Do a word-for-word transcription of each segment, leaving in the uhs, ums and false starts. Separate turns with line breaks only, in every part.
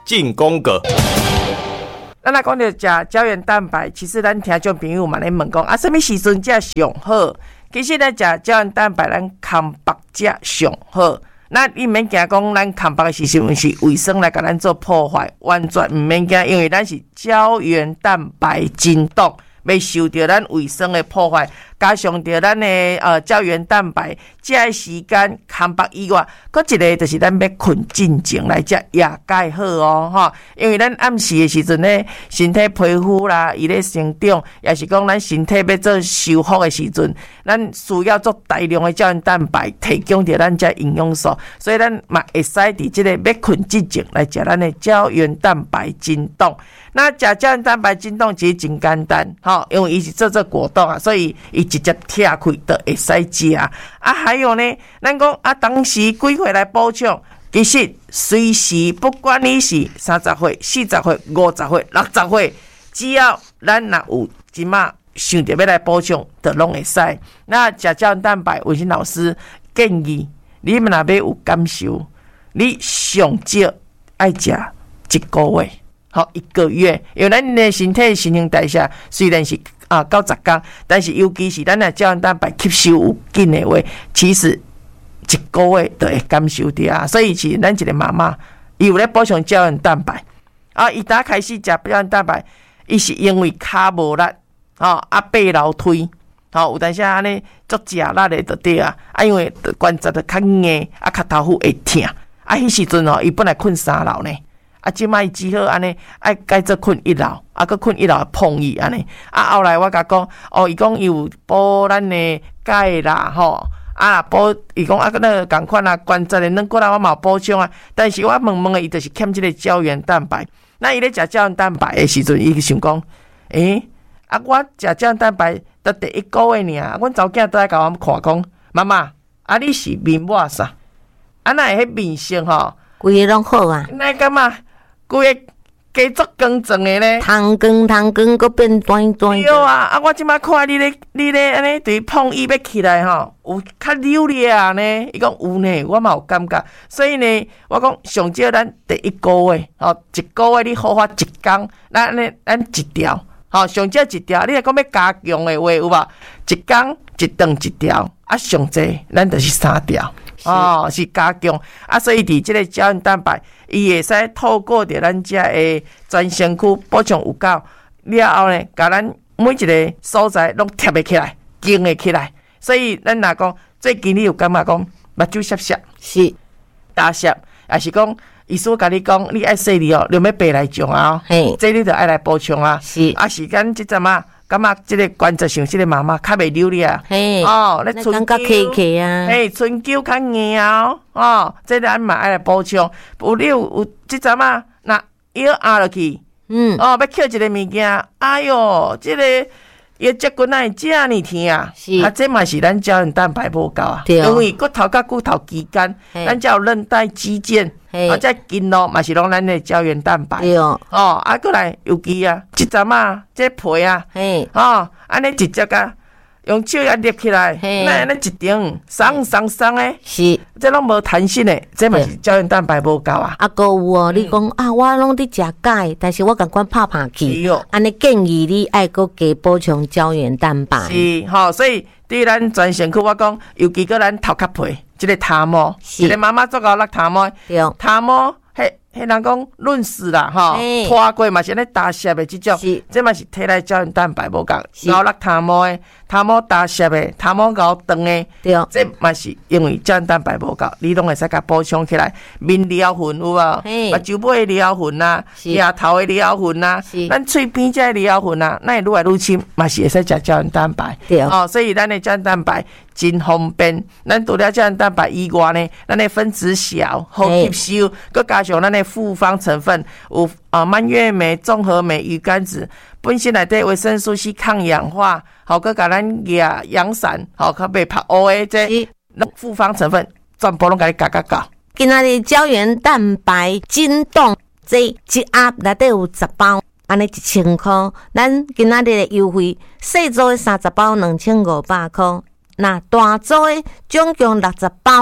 进攻个。
咱来讲到食胶原蛋白，其实咱听众朋友嘛咧问讲啊，什么时阵才上好？其实咱食胶原蛋白，咱空白才上好。那你免惊讲，咱空白的时阵是卫生来甲咱做破坏，完全唔免惊，因为咱是胶原蛋白真冻，袂受到咱卫生的破坏，加上着咱的呃胶原蛋白，这个时间空白以外，搁一个就是咱要困进前来食夜钙好哦，哈，因为咱暗时的时阵咧，身体皮肤啦，伊咧生长，也是讲咱身体要做修复的时阵，咱需要做大量的胶原蛋白，提供着咱这营养素，所以咱嘛会使伫这个要困之前来食咱的胶原蛋白真冻。那食胶原蛋白真冻其实真简单，哈，因为伊是做做果冻啊，所以伊直接拆开就会使食啊。啊，还有呢，咱讲啊，当时几岁来补充，其实随时不管你是三十岁、四十岁、五十岁、六十岁，只要咱若有即马想着要来补充，就拢会使。那食胶原蛋白，卫生老师建议你们若要有感受，你上少爱食一个月。好一个月，因为咱的身体新陈代谢虽然是啊九十天，但是尤其是咱的胶原蛋白吸收有紧的话，其实一个月就会感受到啊。所以其实咱一个妈妈，伊有咧补充胶原蛋白啊，伊打开始食胶原蛋白，伊是因为骹无力，吼啊爬楼梯，吼有当时安尼足食力的就对啊，啊因为关节就较硬，啊脚头骨会痛，啊迄时阵哦，伊本来困三楼呢。啊，即摆只好安尼，爱改做困一楼，啊，搁困一楼碰伊安尼。啊，后来我甲讲，哦，伊讲伊有补咱的钙啦，吼，啊，补伊讲啊，那个共款啊，关节的软骨啦，我嘛有补充啊。但是我问问的，伊就是欠即个胶原蛋白。那伊咧食胶原蛋白的时阵，伊想讲，诶、欸，啊，我食胶原蛋白得第一个月尔，阮查某囝倒来甲我看讲，妈妈，啊，你是面膜啥？啊，那会迄面色吼，
规个拢好啊。
那感觉？规个加足光壮的咧，
汤光汤光，搁变短短。
对啊，啊，我即摆看你咧，你咧安尼对碰伊要起来吼，有较溜咧啊呢。伊讲有呢，我嘛有感觉。所以呢，我讲上少咱第一个月，吼，一个月你好发一工，咱安尼咱一条，吼，上少一条。你若讲要加强的话，有无？一工一顿一条，啊，上济咱就是三条。哦，是加强啊，所以伫即个胶原蛋白，伊会使透过着咱遮的全身躯补充有够了后呢，甲咱每一个所在拢贴会起来，紧会起来。所以咱若讲最近你有感觉讲目睭涩涩，
是
大涩，也是讲医师甲你讲，你爱说你哦，你要白来种啊，
嘿，
这你就爱来补充啊。
是
啊，时间即阵啊。感觉即个关节上，即个妈妈较袂溜咧啊！
嘿，
哦，咧
春感觉起起啊！
嘿，春秋较硬哦，哦，即咱嘛爱来补充。有你有有即阵啊，若腰压落去，
嗯，
哦，要捡一个物件，哎哟，即、這个伊脊骨哪会遮尔疼啊？
是
啊，这嘛是咱胶原蛋白无够啊，
对哦、
因为骨头甲骨头之间，咱才有韧带、肌腱，啊，这筋络嘛是拢咱的胶原蛋白。
对哦，
哦，啊，过来尤其啊，即阵啊，这皮啊，
嘿，
哦，安尼直接甲用手也捏起来，那安尼一张松松松诶，
是，
这拢无弹性诶，这嘛是胶原蛋白无够啊。
啊，搁有哦，你讲啊，我拢伫食钙，但是我感觉拍拍去，安尼建议你爱搁加补充胶原蛋白。
是，吼，所以对咱全身躯，我讲，尤其搁咱头壳皮，即个头毛，一个妈妈做到落头毛，
对，
头毛，迄迄人讲润湿啦，吼，拖过嘛是安尼打湿诶，即种，这嘛是体内胶原蛋白无够，搞落头毛诶，头毛打湿诶，头毛搞长诶，
对，
这嘛是因为胶原蛋白无够，你拢会使甲补充起来。面撩痕有无？目睭尾诶撩痕啊，额头诶撩痕啊，咱喙边遮诶撩痕啊，那愈来愈深，嘛是会使食胶原蛋白。
对，
哦，所以咱诶胶原蛋白真方便。咱除了胶原蛋白以外呢，咱诶分子小，好吸收，佮加上咱诶复方成分有啊蔓越莓、综合酶、鱼肝子，本身内底维生素 C 抗氧化，好佮甲咱亚阳伞，好较袂拍乌诶，这复方成分全部拢甲你加加加。
今仔日胶原蛋白真冻，这一盒内底有十包，安尼一千块。咱今仔日的优惠，细组的三十包两千五百块，那大组的总共六十包。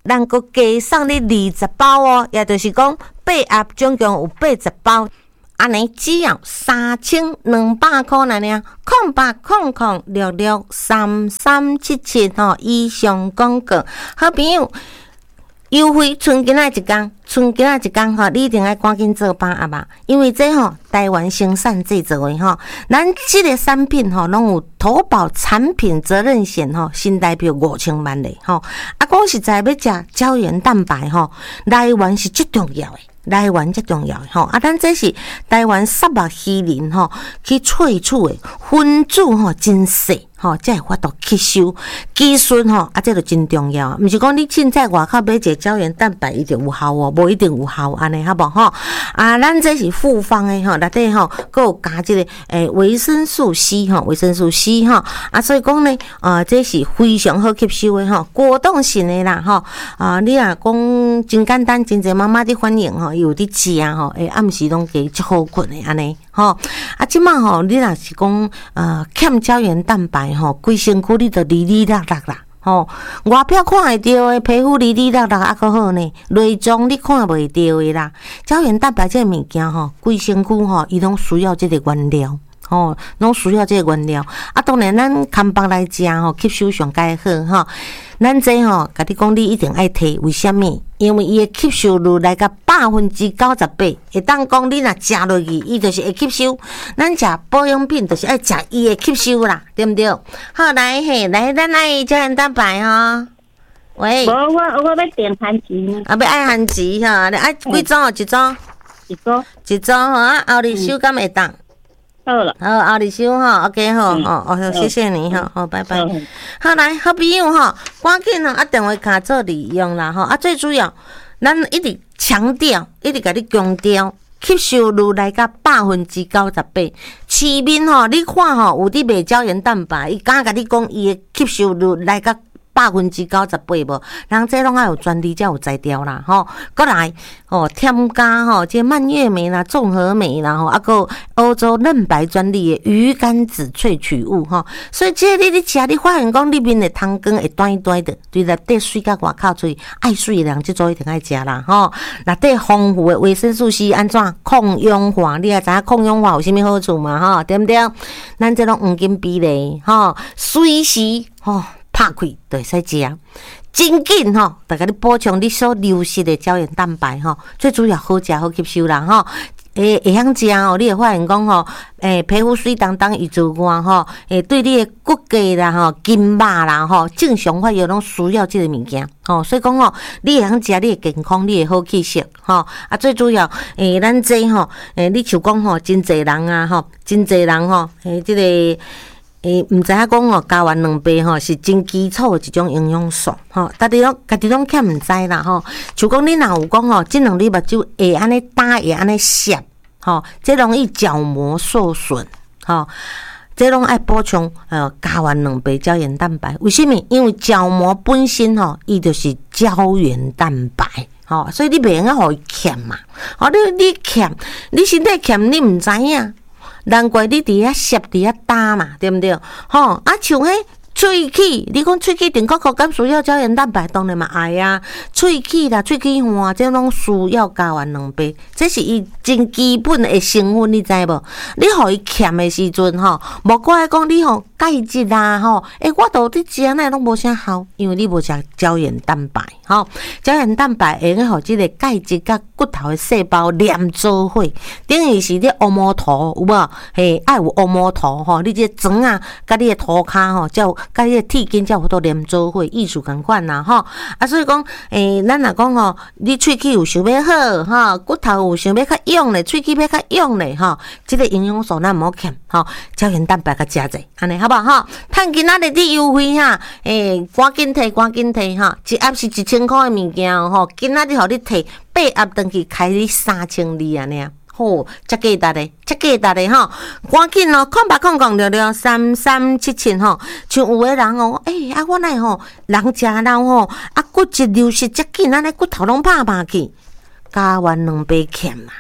咱佫加送你二十包哦，也就是讲八盒总共有八十包。安尼只要三千两百块啦呢，空八空空六六三三七七吼，以上广告，好朋友优惠剩今仔一天，剩今仔一天吼，你一定要赶紧做把握吧，因为这吼台湾生产制作的吼，咱这个产品吼拢有投保产品责任险吼，新台币五千万嘞吼，啊讲实在要食胶原蛋白吼，来源是最重要的。来源最重要的吼，啊，咱这是台湾沙漠稀林吼去萃取的分子吼真细吼，才会发度吸收技术吼，啊，这就真重要。毋是讲你凊彩外口买一个胶原蛋白伊就有效哦，无一定有效安尼，好无吼？啊，咱这是复方的吼，内底吼佫有加即个诶维生素 C 吼，维生素 C 吼，啊，所以讲呢，啊，这是非常好吸收的吼，果冻型的啦吼，啊，你若讲真简单，真侪妈妈伫反映吼。有伫食吼，诶，暗时拢加足好困诶，安尼吼。啊，即马吼，你若是讲呃欠胶原蛋白吼，规身躯你都哩哩啦啦啦吼。外表看会到诶，皮肤哩哩啦啦啊，较好呢。内脏你看袂到诶啦。胶原蛋白这物件吼，规身躯吼，伊拢需要即个原料。吼，拢需要这个原料啊！当然，咱空腹来食吼，吸收上介好吼。咱这吼，甲你讲，你一定爱摕，为什么？因为伊的吸收率来个百分之九十八，会当讲你若食落去，伊就是会吸收。咱食保养品就是爱食伊的吸收啦，对毋对？好，来嘿，来，咱爱胶原蛋白吼。喂，
无我我要订番薯呢。
啊，要爱番薯吼，你爱几组？一组？
一组？
一组吼啊，后日收敢会当？
好了，
好，后日收吼 ，OK 吼，哦哦，谢谢你吼，好，拜拜。好来，好朋友吼，赶紧吼，啊电话卡做利用啦吼，啊最主要，咱一直强调，一直甲你强调，吸收率来到百分之九十八。市面吼，你看吼，有伫卖胶原蛋白，伊敢甲你讲伊的吸收率来到百分之九十八无，人这拢爱有专利才有材料啦吼。过来吼，添加吼，这蔓越莓啦、综合莓啦吼，啊个欧洲嫩白专利的鱼肝子萃取物吼。所以这你你食，你发现讲里面的汤羹会短短的，对内底水甲外口水，爱水的人这组一定爱食啦吼。内底丰富的维生素 C 安怎抗氧化？你也知影抗氧化有啥物好处嘛吼？对不对？咱这种黄金比例吼，随时吼。拍开就会使食，真紧吼，大家你补充你所流失的胶原蛋白吼，最主要好食好吸收啦吼。诶，会晓食吼，你会发现讲吼，诶，皮肤水当当以之外吼，诶，对你的骨骼啦吼、筋肉啦吼，正常发育拢需要即个物件吼，所以讲吼，你会晓食，你会健康，你会好气色吼。啊，最主要诶，咱这吼，诶，你像讲吼，真侪人啊吼，真侪人吼，诶，即、这个。诶，毋知影讲哦，胶原蛋白吼是真基础的一种营养素吼，大家拢家己拢欠毋知啦吼。像讲你若有讲吼，即两粒目睭会安尼打会安尼涩吼，这容易角膜受损吼，这拢爱补充呃胶原蛋白、胶原蛋白。为什么？因为角膜本身吼，伊就是胶原蛋白。吼，所以你袂用啊，互伊欠嘛。吼，你你欠，你身体欠，你毋知影。难怪你伫遐摄伫遐打嘛，对毋对？吼，啊像迄喙齿，你讲喙齿顶口口敢需要胶原蛋白，当然嘛爱啊。喙齿啦、喙齿环，这拢需要胶原蛋白，这是伊真基本的成分，你知无？你互伊欠的时阵吼，无怪讲你吼钙质啦吼，诶、欸，我都伫食那拢无啥效，因为你无食胶原蛋白吼。胶原蛋白会用互即个钙质甲骨头的细胞连做伙，等于是你乌毛头有无？嘿，爱有乌毛头吼，你这砖啊，甲你的涂骹吼，才有甲你的铁筋才有法度连做伙，意思共款啦吼。啊，所以讲，诶、欸，咱若讲吼，你喙齿有想要好吼，骨头有想要较勇咧，喙齿要较勇咧吼，即、這个营养素咱毋好欠吼，胶原蛋白甲食者，安尼好不好吼？趁今仔日你优惠哈，诶、欸，赶紧摕，赶紧摕哈，一盒是一千块的物件吼，今仔日互你摕八盒登去开你三千二安尼啊。吼，遮价值嘞，遮价值嘞吼，赶紧哦，空白空空六六三三七七吼，像有的人哦，诶、欸，啊我奈吼，人食老吼，啊骨质流失遮紧，安尼骨头拢拍拍去，胶原蛋白欠嘛，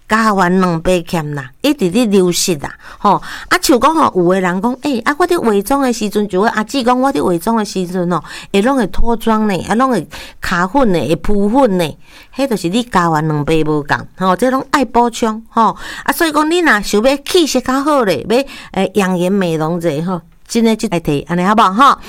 加完两倍欠啦，一直咧流失啦，吼啊，像讲吼，有诶人讲，诶、欸，啊，我伫化妆诶时阵，就我阿姊讲，我伫化妆诶时阵吼，会拢会脱妆呢，啊，拢会卡粉呢，会扑粉呢，迄就是你加完两倍无共，吼，这拢爱补充，吼啊，所以讲你若想要气色较好咧，要诶养颜美容者吼，真诶即来摕安尼好无吼？